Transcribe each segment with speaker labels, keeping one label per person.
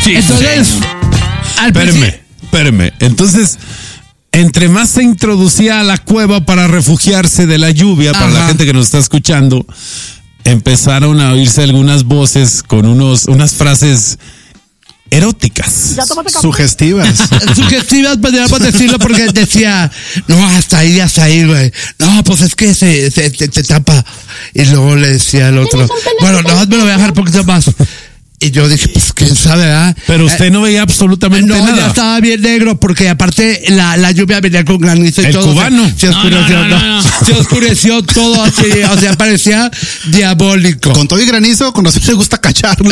Speaker 1: Sí,
Speaker 2: entonces,
Speaker 1: Espérame. Entonces, entre más se introducía a la cueva para refugiarse de la lluvia, para la gente que nos está escuchando, empezaron a oírse algunas voces con unas frases eróticas,
Speaker 3: sugestivas,
Speaker 2: podríamos decirlo, porque decía, no, hasta ahí, güey. No, pues es que se tapa. Y luego le decía al otro, bueno, no, me lo voy a dejar un poquito más. Y yo dije, pues quién sabe, ¿verdad?
Speaker 1: Pero usted no veía absolutamente nada.
Speaker 2: No, ya estaba bien negro, porque aparte la lluvia venía con granizo y
Speaker 1: el
Speaker 2: todo.
Speaker 1: Cubano.
Speaker 2: Se oscureció, se oscureció todo así, o sea, parecía diabólico.
Speaker 3: Con todo y granizo, con razón le gusta cacharlo.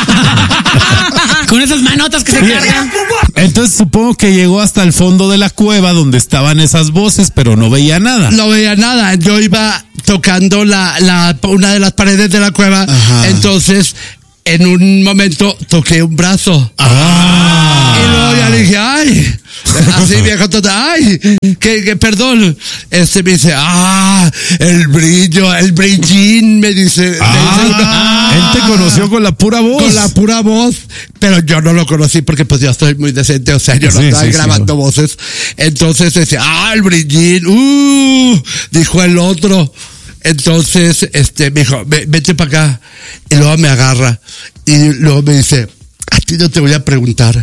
Speaker 4: Con esas manotas que se cargan.
Speaker 1: Entonces supongo que llegó hasta el fondo de la cueva donde estaban esas voces, pero no veía nada.
Speaker 2: No veía nada. Yo iba tocando una de las paredes de la cueva. Ajá. Entonces, en un momento toqué un brazo. Y luego ya dije, ay, así viejo total, ay, que perdón. Me dice, el brillín, me dice.
Speaker 1: Él te conoció con la pura voz.
Speaker 2: Con la pura voz, pero yo no lo conocí porque pues yo estoy muy decente, o sea, yo no estaba grabando voces. Entonces decía, el brillín, dijo el otro. Entonces, me dijo, vete para acá. Y luego me agarra. Y luego me dice, a ti no te voy a preguntar.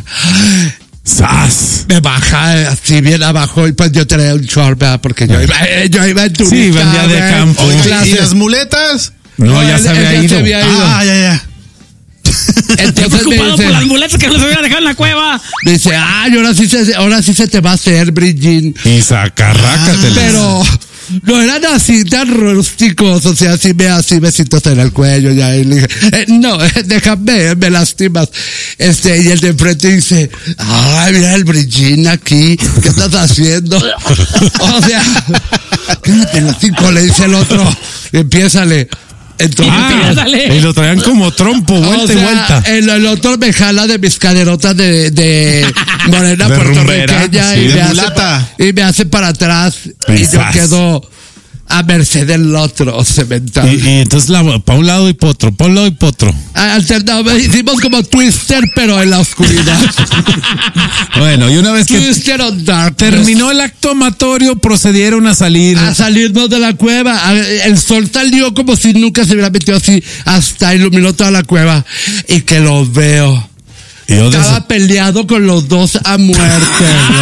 Speaker 1: ¡Sas!
Speaker 2: Me baja así bien abajo y pues yo traía un short, ¿verdad? Porque yo iba en turista.
Speaker 1: Sí, venía de campo.
Speaker 3: ¿Y las muletas?
Speaker 1: No, ya se había ido.
Speaker 3: Ya.
Speaker 4: Entonces preocupado por las muletas que nos habían dejado en la cueva.
Speaker 2: Me dice, ahora sí se te va a hacer, Brillín.
Speaker 1: Y sacarrácatelas.
Speaker 2: Pero no eran así tan rústicos, o sea, así besitos en el cuello, ya, y le dije, no, déjame, me lastimas. Y el de enfrente dice, mira el Brillín aquí, ¿qué estás haciendo? O sea, quédate en los 5, le dice el otro, empiézale. Entonces,
Speaker 1: y lo traían como trompo, vuelta y vuelta.
Speaker 2: El otro me jala de mis caderotas de morena puertorriqueña y me hace para atrás. Y yo quedo a merced del otro cemental.
Speaker 1: Y entonces para un lado y para otro,
Speaker 2: alternado, hicimos como Twister, pero en la oscuridad.
Speaker 1: Bueno, y una vez que
Speaker 2: Twister on Dark
Speaker 1: terminó el acto amatorio, procedieron a salirnos
Speaker 2: de la cueva. El sol salió como si nunca se hubiera metido así, hasta iluminó toda la cueva. Y que lo veo. Estaba peleado con los dos a muerte.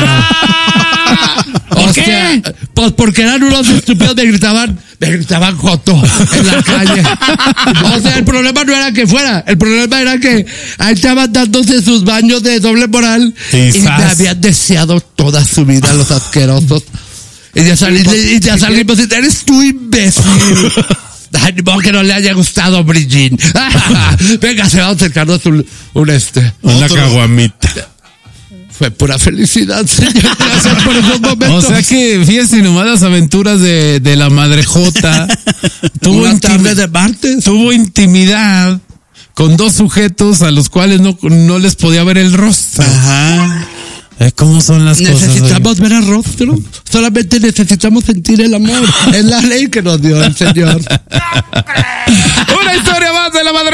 Speaker 4: ¿Por qué?
Speaker 2: Pues porque eran unos estúpidos, me gritaban joto en la calle. O sea, el problema no era que fuera, el problema era que ahí estaban dándose sus baños de doble moral y me habían deseado toda su vida los asquerosos. Y ya salimos y eres tú, imbécil. Ay, ni modo que no le haya gustado, Brillín. Venga, se va a acercarnos
Speaker 1: una caguamita.
Speaker 2: Fue pura felicidad, señor. Gracias por esos momentos.
Speaker 1: O sea que, fíjense nomás las aventuras de la madrejota.
Speaker 2: Una tarde de martes.
Speaker 1: Tuvo intimidad con dos sujetos a los cuales no les podía ver el rostro.
Speaker 3: Ajá.
Speaker 1: ¿Cómo son las cosas?
Speaker 2: Necesitamos ver el rostro. Solamente necesitamos sentir el amor. Es la ley que nos dio el Señor.
Speaker 1: Una historia más de la madre.